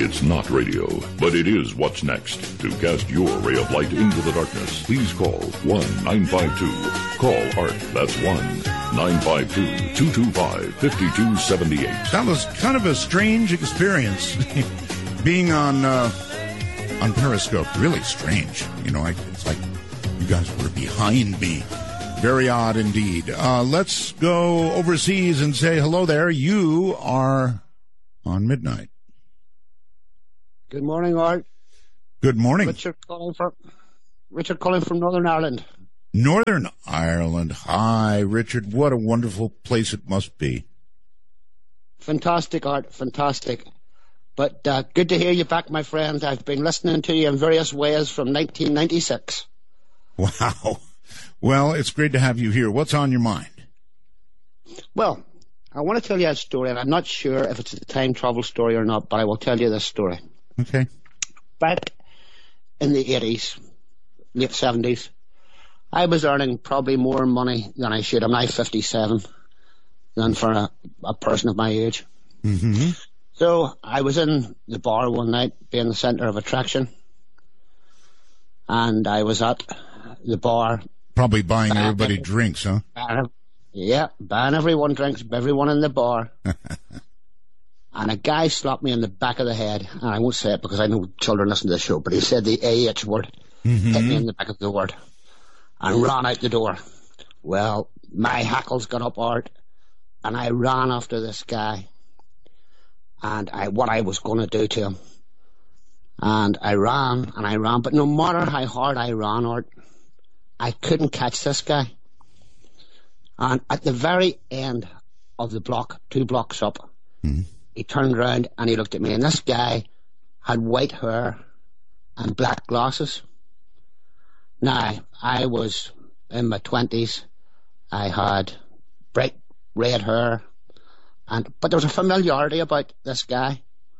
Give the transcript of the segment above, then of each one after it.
It's not radio, but it is what's next. To cast your ray of light into the darkness, please call 1-952-CALL-ART. That's 1-952-225-5278. That was kind of a strange experience, being on Periscope. Really strange. You know, it's like you guys were behind me. Very odd indeed. Let's go overseas and say hello there. You are on Midnight. Good morning, Art. Good morning. Richard calling from Northern Ireland. Northern Ireland. Hi, Richard. What a wonderful place it must be. Fantastic, Art. Fantastic. But good to hear you back, my friend. I've been listening to you in various ways from 1996. Wow. Well, it's great to have you here. What's on your mind? Well, I want to tell you a story, and I'm not sure if it's a time travel story or not, but I will tell you this story. Okay. Back in the 80s, late 70s, I was earning probably more money than I should. I'm now 57 than for a person of my age. Mm-hmm. So I was in the bar one night, being the centre of attraction, and I was at the bar. Probably buying everybody drinks, huh? Buying everyone drinks, everyone in the bar. And a guy slapped me in the back of the head, and I won't say it because I know children listen to the show, but he said the AH word, hit me in the back of the word, and ran out the door. Well, my hackles got up, Art, and I ran after this guy, and what I was going to do to him. And I ran, but no matter how hard I ran, Art, I couldn't catch this guy. And at the very end of the block, 2 blocks up, he turned around and he looked at me, and this guy had white hair and black glasses. Now, I was in my 20s. I had bright red hair, but there was a familiarity about this guy.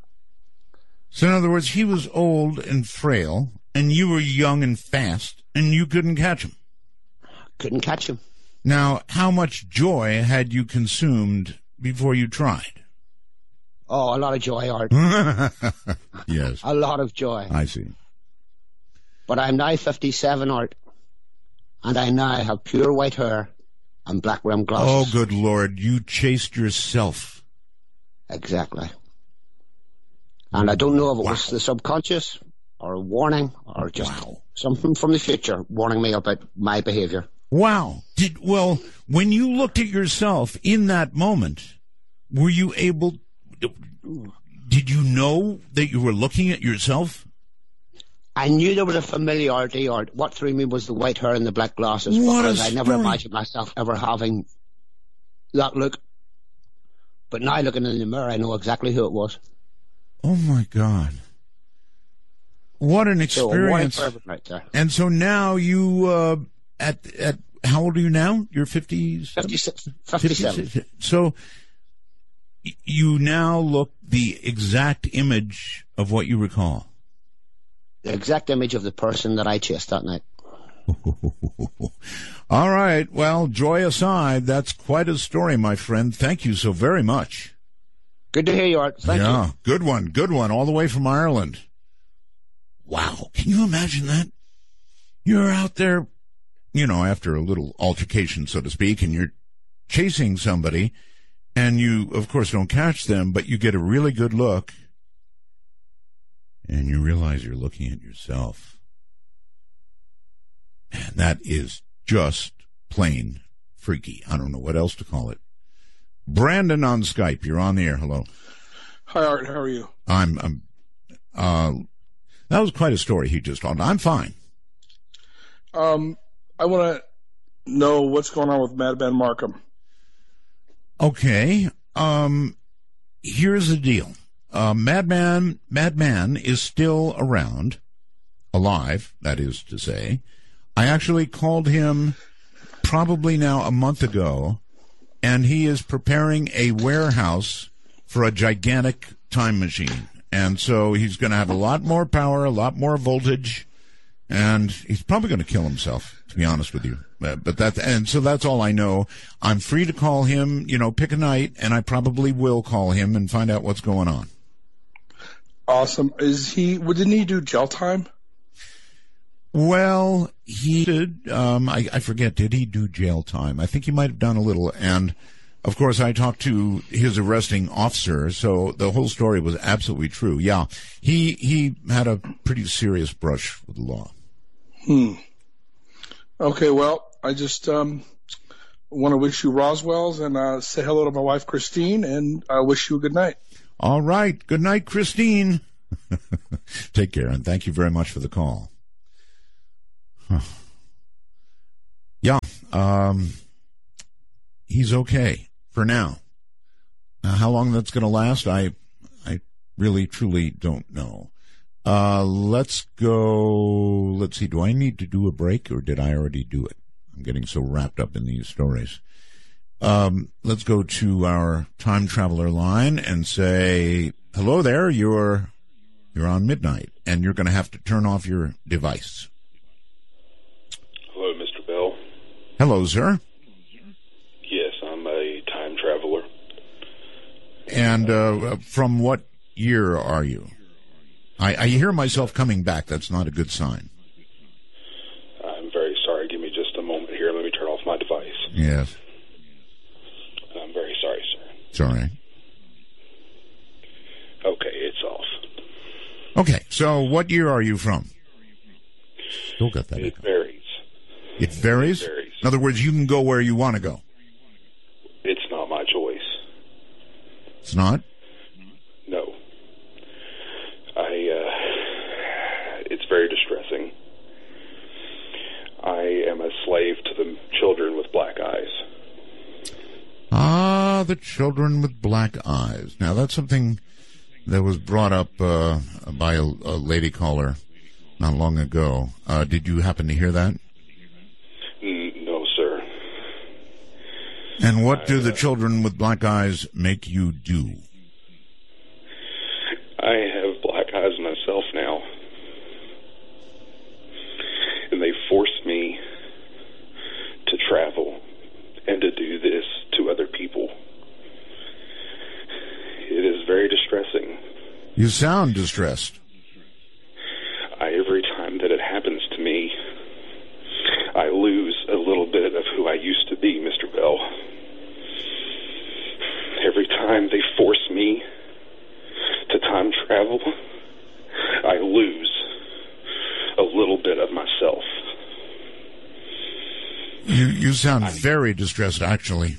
So in other words, he was old and frail, and you were young and fast, and you couldn't catch him. Couldn't catch him. Now, how much joy had you consumed before you tried? Oh, a lot of joy, Art. Yes. A lot of joy. I see. But I'm now 57, Art, and I now have pure white hair and black rimmed glasses. Oh, good Lord, you chased yourself. Exactly. And I don't know if it was the subconscious or a warning or just something from the future warning me about my behavior. Wow. When you looked at yourself in that moment, were you able... Did you know that you were looking at yourself? I knew there was a familiarity, or what threw me was the white hair and the black glasses, because I never imagined myself ever having that look. But now looking in the mirror, I know exactly who it was. Oh my God. What an experience. So right there. And so now you, at how old are you now? You're 57? 57. So you now look the exact image of what you recall. The exact image of the person that I chased that night. All right. Well, joy aside, that's quite a story, my friend. Thank you so very much. Good to hear you, Art. Thank you. Good one. All the way from Ireland. Wow. Can you imagine that? You're out there, after a little altercation, so to speak, and you're chasing somebody, and you, of course, don't catch them, but you get a really good look, and you realize you're looking at yourself. Man, that is just plain freaky. I don't know what else to call it. Brandon on Skype, you're on the air. Hello. Hi, Art. How are you? That was quite a story he just told. I'm fine. I want to know what's going on with Madman Markham. Okay. Here's the deal. Madman is still around, alive, that is to say. I actually called him probably now a month ago, and he is preparing a warehouse for a gigantic time machine. And so he's going to have a lot more power, a lot more voltage, and he's probably going to kill himself, to be honest with you. So that's all I know. I'm free to call him, pick a night, and I probably will call him and find out what's going on. Awesome. Didn't he do jail time? Well, he did. I forget. Did he do jail time? I think he might have done a little. And of course, I talked to his arresting officer, so the whole story was absolutely true. Yeah, he had a pretty serious brush with the law. Okay, well, I just want to wish you Roswell's and say hello to my wife Christine, and I wish you a good night. All right. Good night, Christine. Take care, and thank you very much for the call. Yeah, he's okay for now. Now, how long that's going to last, I really, truly don't know. Let's go. Let's see. Do I need to do a break, or did I already do it? I'm getting so wrapped up in these stories. Let's go to our time traveler line and say, hello there. You're on midnight, and you're going to have to turn off your device. Hello, Mr. Bell. Hello, sir. Yes, I'm a time traveler. And from what year are you? I hear myself coming back. That's not a good sign. I'm very sorry. Give me just a moment here. Let me turn off my device. Yes. I'm very sorry, sir. Sorry. Okay, it's off. Okay, so what year are you from? Still got that. It varies. It varies? It varies. In other words, you can go where you want to go. It's not my choice. It's not? No. It's very distressing. I am a slave to the children with black eyes. Ah, the children with black eyes. Now, that's something that was brought up by a lady caller not long ago. Did you happen to hear that? No, sir. And what do the children with black eyes make you do? I have black eyes myself now. And they force me to travel and to do this to other people. It is very distressing. You sound distressed. Every time that it happens to me, I lose a little bit of who I used to be, Mr. Bell. Every time they force me to time travel, I lose a little bit of myself. You sound very distressed, actually.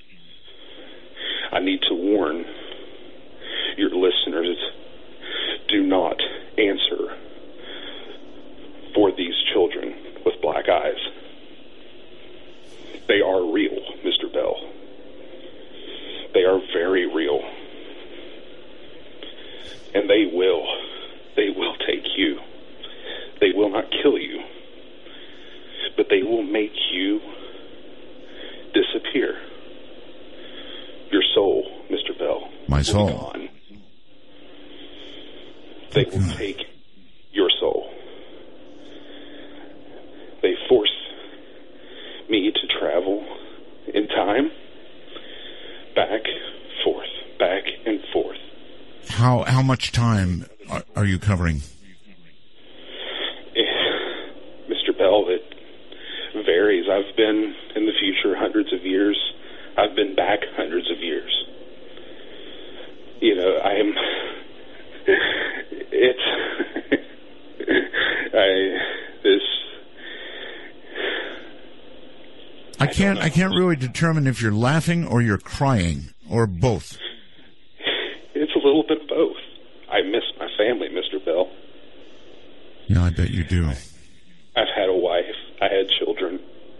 I need to warn your listeners, do not answer for these children with black eyes. They are real, Mr. Bell. They are very real. And they will take you. They will not kill you, but they will make you disappear. Your soul, Mr. Bell. My soul. Will be gone. They will take your soul. They force me to travel in time, back and forth. How much time are you covering? Mr. Bell, it varies. I've been in the future hundreds of years. I've been back hundreds of years. You know, I can't really determine if you're laughing or you're crying or both. It's a little bit of both. I miss my family, Mr. Bell. Yeah, I bet you do. I've had a wife. I had children.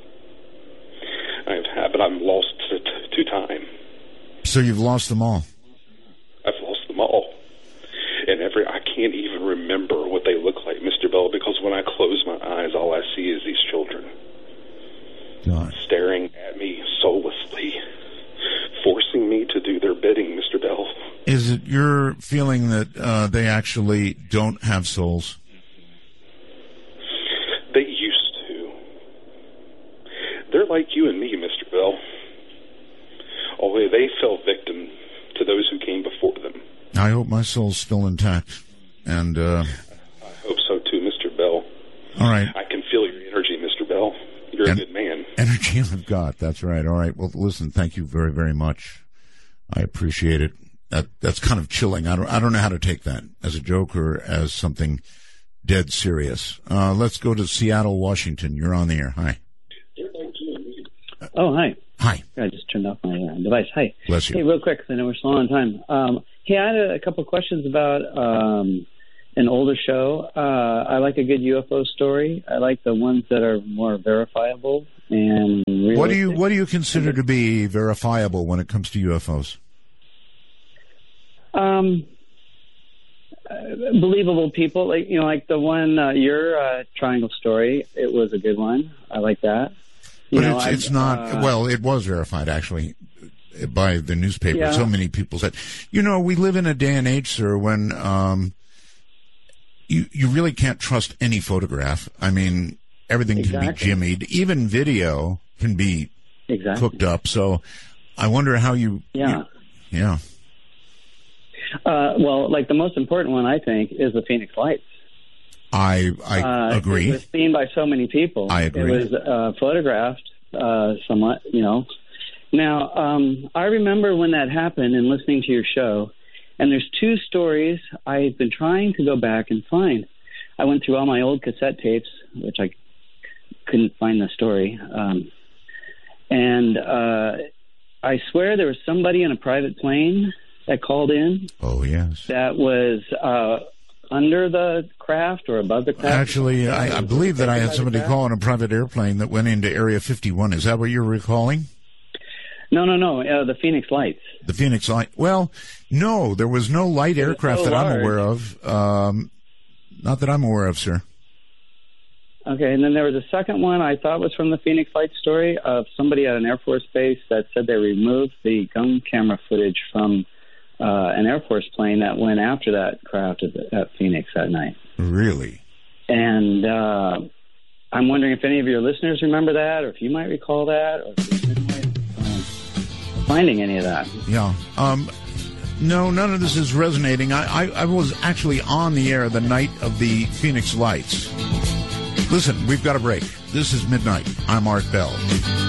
But I'm lost to time. So you've lost them all? I've lost them all. And I can't even remember what they look like, Mr. Bell, because when I close my eyes, all I see is these children. God. Staring at me soullessly, forcing me to do their bidding, Mr. Bell. Is it your feeling that they actually don't have souls? They used to. They're like you and me, Mr. Bell. Only they fell victim to those who came before them. I hope my soul's still intact. And I hope so too, Mr. Bell. All right. I can feel your energy, Mr. Bell. You're a good man. Energy I've got. That's right. All right. Well, listen, thank you very, very much. I appreciate it. That's kind of chilling. I don't know how to take that, as a joke or as something dead serious. Let's go to Seattle, Washington. You're on the air. Hi. Oh, hi. Hi. I just turned off my device. Hi. Bless you. Hey, real quick, because I know we're slow on time. Hey, I had a couple of questions about an older show. I like a good UFO story. I like the ones that are more verifiable and realistic. What do you consider to be verifiable when it comes to UFOs? Believable people, like the one your triangle story. It was a good one. I like that. But it's not. Well, it was verified actually by the newspaper. Yeah. So many people said, we live in a day and age, sir, when you really can't trust any photograph. I mean, everything can be jimmied. Even video can be cooked up. So I wonder how you. Yeah. Well, like the most important one, I think, is the Phoenix Lights. I agree. It was seen by so many people. I agree. It was photographed somewhat, Now, I remember when that happened and listening to your show, and there's two stories I've been trying to go back and find. I went through all my old cassette tapes, which I couldn't find the story. And I swear there was somebody in a private plane that called in. Oh, yes. That was under the craft or above the craft. Actually, I believe that I had somebody call on a private airplane that went into Area 51. Is that what you're recalling? No. The Phoenix Lights. The Phoenix Light. Well, no, there was no light aircraft that I'm aware of. Not that I'm aware of, sir. Okay, and then there was a second one I thought was from the Phoenix Lights story of somebody at an Air Force base that said they removed the gun camera footage from an Air Force plane that went after that craft at Phoenix that night. Really? And I'm wondering if any of your listeners remember that, or if you might recall that, or if there's any way of finding any of that. Yeah. No, none of this is resonating. I was actually on the air the night of the Phoenix Lights. Listen, we've got a break. This is Midnight. I'm Art Bell.